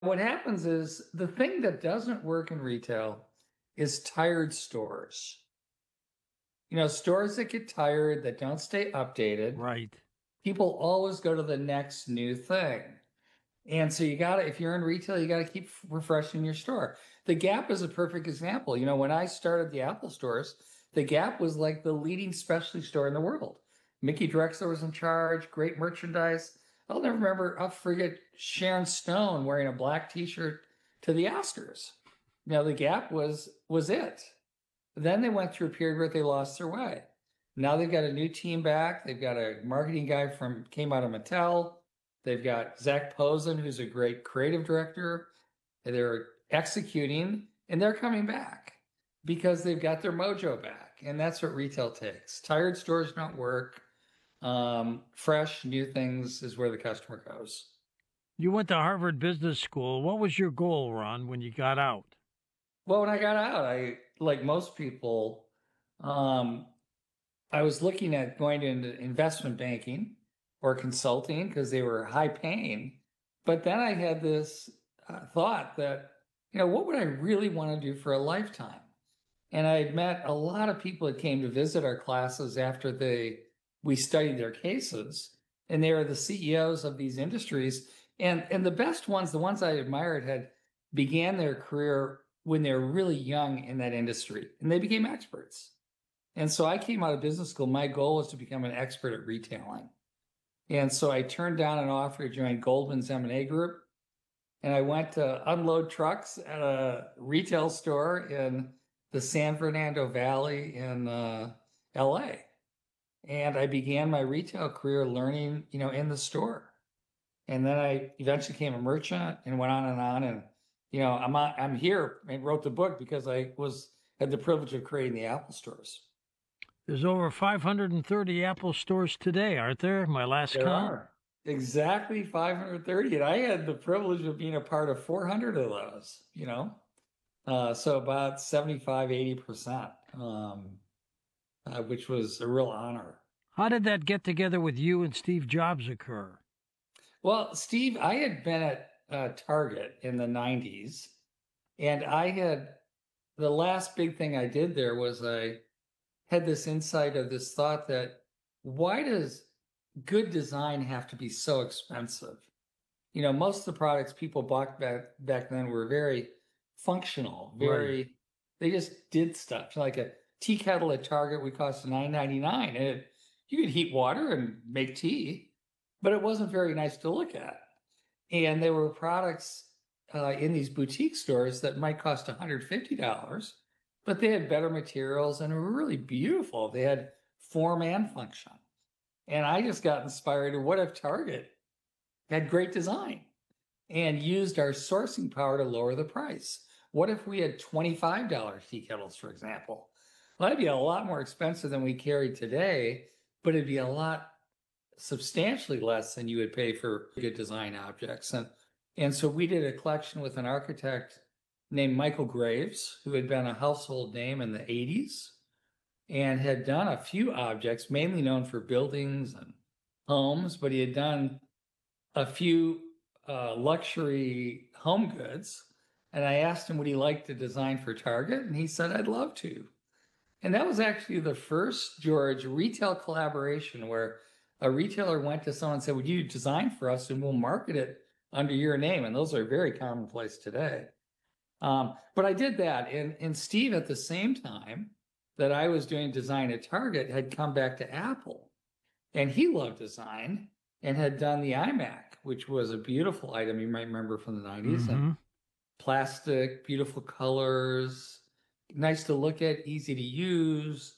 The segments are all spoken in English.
What happens is the thing that doesn't work in retail is tired stores. Stores that get tired, that don't stay updated. Right. People always go to the next new thing. And so if you're in retail, you got to keep refreshing your store. The Gap is a perfect example. When I started the Apple stores, the Gap was like the leading specialty store in the world. Mickey Drexler was in charge, great merchandise. I'll forget Sharon Stone wearing a black t-shirt to the Oscars. The Gap was it. Then they went through a period where they lost their way. Now they've got a new team back. They've got a marketing guy came out of Mattel. They've got Zach Posen, who's a great creative director. They're executing and they're coming back because they've got their mojo back. And that's what retail takes. Tired stores don't work. Fresh, new things is where the customer goes. You went to Harvard Business School. What was your goal, Ron, when you got out? Well, when I got out, like most people, um, I was looking at going into investment banking or consulting because they were high paying. But then I had this thought that, what would I really want to do for a lifetime? And I had met a lot of people that came to visit our classes after we studied their cases, and they were the CEOs of these industries. And the best ones, the ones I admired, had began their career when they were really young in that industry, and they became experts. And so I came out of business school. My goal was to become an expert at retailing. And so I turned down an offer to join Goldman's M&A group. And I went to unload trucks at a retail store in the San Fernando Valley in LA. And I began my retail career learning, in the store. And then I eventually became a merchant and went on and on. And, I'm here and wrote the book because had the privilege of creating the Apple stores. There's over 530 Apple stores today, aren't there? My last There count. are exactly 530, and I had the privilege of being a part of 400 of those. So about 75, 80%, which was a real honor. How did that get together with you and Steve Jobs occur? Well, Steve, I had been at Target in the 90s, and the last big thing I did there was I had this insight of this thought that why does good design have to be so expensive? Most of the products people bought back then were very functional, Right. they just did stuff. Like a tea kettle at Target would cost $9.99. And you could heat water and make tea, but it wasn't very nice to look at. And there were products in these boutique stores that might cost $150, but they had better materials and were really beautiful. They had form and function. And I just got inspired. What if Target had great design and used our sourcing power to lower the price? What if we had $25 tea kettles, for example? Well, that'd be a lot more expensive than we carry today, but it'd be a lot substantially less than you would pay for good design objects. And so we did a collection with an architect named Michael Graves, who had been a household name in the 80s and had done a few objects, mainly known for buildings and homes, but he had done a few luxury home goods. And I asked him, would he like to design for Target? And he said, I'd love to. And that was actually the first, George, retail collaboration where a retailer went to someone and said, would you design for us and we'll market it under your name? And those are very commonplace today. But I did that. And Steve, at the same time that I was doing design at Target, had come back to Apple. And he loved design and had done the iMac, which was a beautiful item you might remember from the 90s. And Mm-hmm. plastic, beautiful colors, nice to look at, easy to use.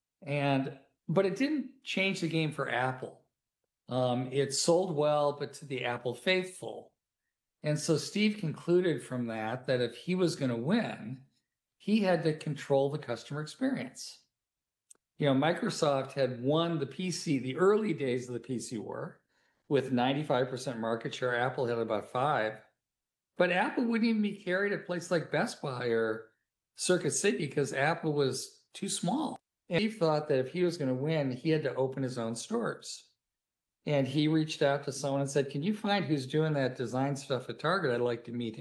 But it didn't change the game for Apple. It sold well, but to the Apple faithful. And so Steve concluded from that if he was going to win, he had to control the customer experience. Microsoft had won the PC, the early days of the PC war, with 95% market share. Apple had about 5%. But Apple wouldn't even be carried at a place like Best Buy or Circuit City because Apple was too small. And he thought that if he was going to win, he had to open his own stores. And he reached out to someone and said, "Can you find who's doing that design stuff at Target? I'd like to meet him."